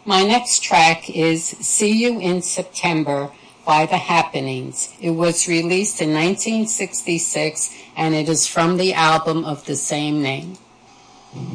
My next track is See You in September by The Happenings. It was released in 1966 and it is from the album of the same name.